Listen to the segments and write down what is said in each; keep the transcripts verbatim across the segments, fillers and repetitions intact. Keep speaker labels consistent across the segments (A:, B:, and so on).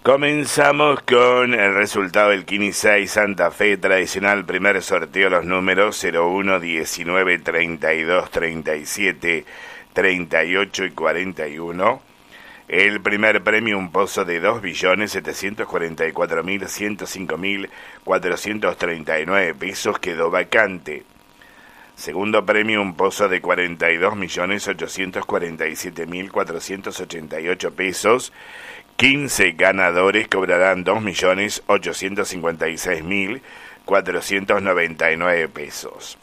A: Comenzamos con el resultado del Kini seis Santa Fe, tradicional primer sorteo, los números cero uno, diecinueve, treinta y dos, treinta y siete, treinta y ocho y cuarenta y uno. El primer premio, un pozo de dos billones setecientos cuarenta y cuatro mil ciento cinco mil cuatrocientos treinta y nueve pesos, quedó vacante. Segundo premio, un pozo de cuarenta y dos millones ochocientos cuarenta y siete mil cuatrocientos ochenta y ocho pesos. quince ganadores cobrarán dos millones ochocientos cincuenta y seis mil cuatrocientos noventa y nueve pesos.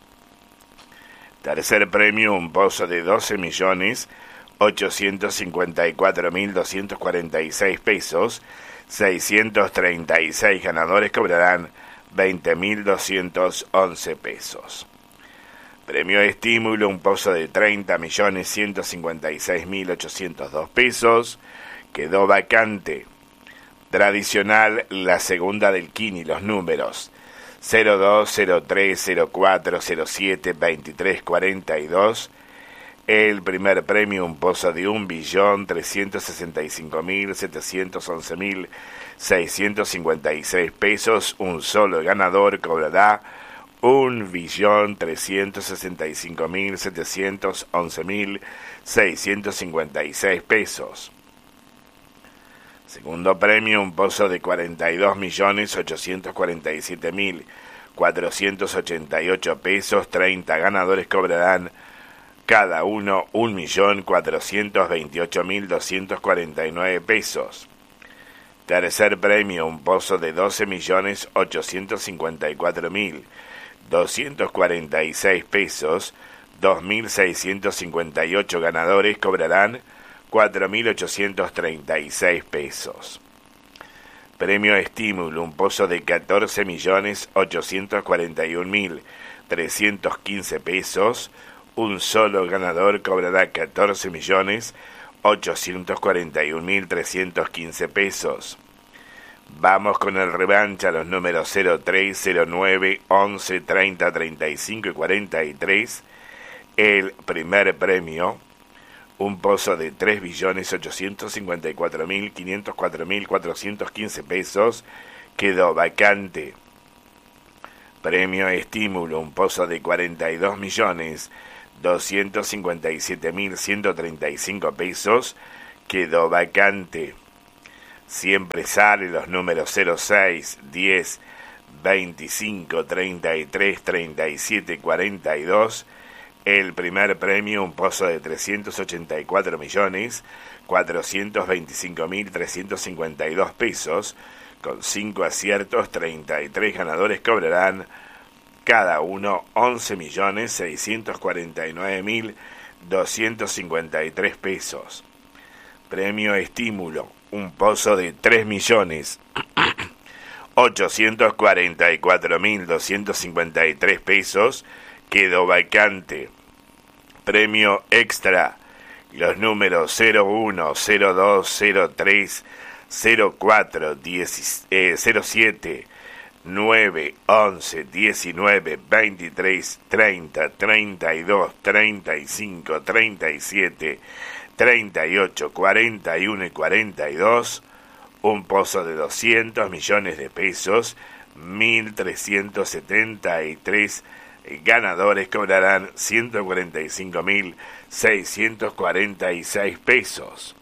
A: Tercer premio, un pozo de doce millones ochocientos cincuenta y cuatro mil doscientos cuarenta y seis pesos. seiscientos treinta y seis ganadores cobrarán veinte mil doscientos once pesos. Premio estímulo, un pozo de treinta millones ciento cincuenta y seis mil ochocientos dos pesos. Quedó vacante. Tradicional, la segunda del Kini, los números cero dos, cero tres, cero cuatro, cero siete, veintitrés, cuarenta y dos. El primer premio, un pozo de un billón trescientos sesenta y cinco mil setecientos once mil seiscientos cincuenta y seis pesos. Un solo ganador cobrará un billón trescientos sesenta y cinco mil setecientos once mil seiscientos cincuenta y seis pesos. Segundo premio, un pozo de cuarenta y dos millones ochocientos cuarenta y siete mil cuatrocientos ochenta y ocho pesos. treinta ganadores cobrarán cada uno un millón cuatrocientos veintiocho mil doscientos cuarenta y nueve pesos. Tercer premio, un pozo de doce millones ochocientos cincuenta y cuatro mil doscientos cuarenta y seis pesos. dos mil seiscientos cincuenta y ocho ganadores cobrarán cuatro mil ochocientos treinta y seis pesos. Premio estímulo, un pozo de catorce millones ochocientos cuarenta y un mil trescientos quince pesos. Un solo ganador cobrará catorce millones ochocientos cuarenta y un mil trescientos quince pesos. Vamos con el revancha, los números cero tres, cero nueve, once, treinta, treinta y cinco y cuarenta y tres. El primer premio, un pozo de tres billones ochocientos cincuenta y cuatro mil quinientos cuatro mil cuatrocientos quince pesos, quedó vacante. Premio estímulo, un pozo de cuarenta y dos millones doscientos cincuenta y siete mil ciento treinta y cinco pesos, quedó vacante. Siempre sale los números cero seis, diez, veinticinco, treinta y tres, treinta y siete, cuarenta y dos. El primer premio, un pozo de trescientos ochenta y cuatro millones cuatrocientos veinticinco mil trescientos cincuenta y dos pesos. Con cinco aciertos, treinta y tres ganadores cobrarán cada uno once millones seiscientos cuarenta y nueve mil doscientos cincuenta y tres pesos. Premio estímulo, un pozo de tres millones ochocientos cuarenta y cuatro mil doscientos cincuenta y tres pesos, quedó vacante. Premio extra, los números cero uno, cero dos, cero tres, cero cuatro, cero siete, nueve, once, diecinueve, veintitrés, treinta, treinta y dos, treinta y cinco, treinta y siete, treinta y ocho, cuarenta y uno y cuarenta y dos. Un pozo de doscientos millones de pesos, mil trescientos setenta y tres ganadores cobrarán ciento cuarenta y cinco mil seiscientos cuarenta y seis pesos.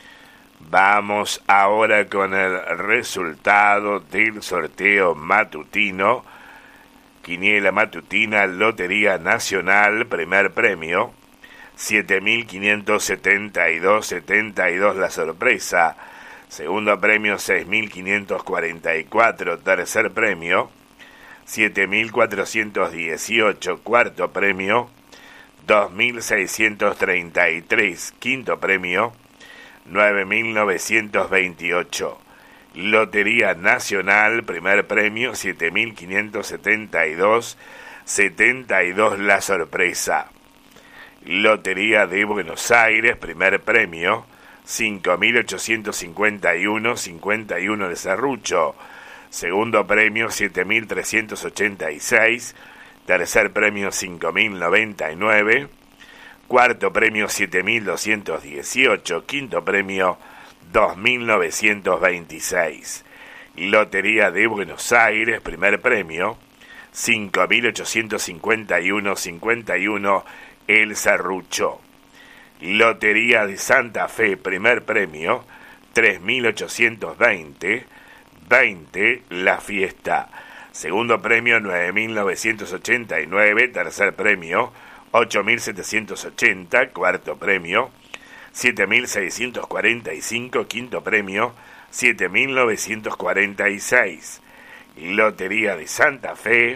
A: Vamos ahora con el resultado del sorteo matutino. Quiniela matutina, Lotería Nacional, primer premio, siete mil quinientos setenta y dos, setenta y dos la sorpresa. Segundo premio, seis mil quinientos cuarenta y cuatro, tercer premio, siete mil cuatrocientos dieciocho, cuarto premio, dos mil seiscientos treinta y tres, quinto premio, nueve mil novecientos veintiocho. Lotería Nacional, primer premio, siete mil quinientos setenta y dos, setenta y dos la sorpresa. Lotería de Buenos Aires, primer premio, cinco mil ochocientos cincuenta y uno, cincuenta y uno de serrucho. Segundo premio, siete mil trescientos ochenta y seis. Tercer premio, cinco mil noventa y nueve. Cuarto premio, siete mil doscientos dieciocho. Quinto premio, dos mil novecientos veintiséis. Lotería de Buenos Aires, primer premio, cinco mil ochocientos cincuenta y uno cincuenta y uno, El Serrucho. Lotería de Santa Fe, primer premio, tres mil ochocientos veinte, veinte, La Fiesta. Segundo premio, nueve mil novecientos ochenta y nueve, tercer premio, ocho mil setecientos ochenta, cuarto premio, siete mil seiscientos cuarenta y cinco, quinto premio, siete mil novecientos cuarenta y seis. Lotería de Santa Fe,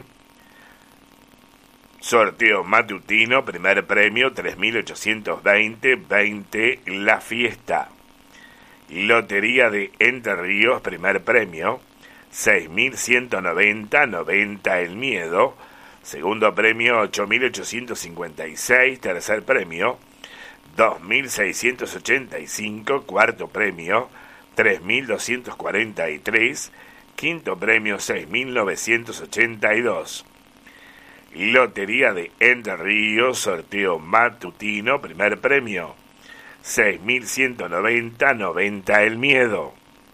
A: sorteo matutino, primer premio, tres mil ochocientos veinte, veinte, La Fiesta. Lotería de Entre Ríos, primer premio, seis mil ciento noventa, noventa, El Miedo. Segundo premio, ocho mil ochocientos cincuenta y seis, tercer premio, dos mil seiscientos ochenta y cinco, cuarto premio, tres mil doscientos cuarenta y tres, quinto premio, seis mil novecientos ochenta y dos. Lotería de Entre Ríos, sorteo matutino, primer premio, seis mil ciento noventa, noventa, El Miedo.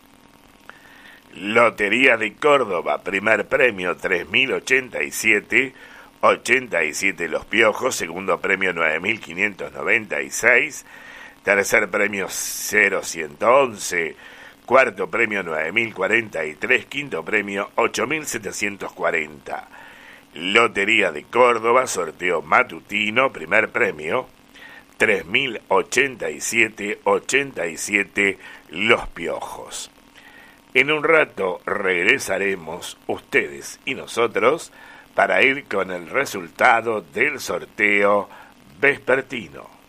A: Lotería de Córdoba, primer premio, tres mil ochenta y siete, ochenta y siete, Los Piojos. Segundo premio, nueve mil quinientos noventa y seis, tercer premio, cero ciento once, cuarto premio, nueve mil cuarenta y tres, quinto premio, ocho mil setecientos cuarenta. Lotería de Córdoba, sorteo matutino, primer premio, tres mil ochenta y siete, ochenta y siete, Los Piojos. En un rato regresaremos, ustedes y nosotros, para ir con el resultado del sorteo vespertino.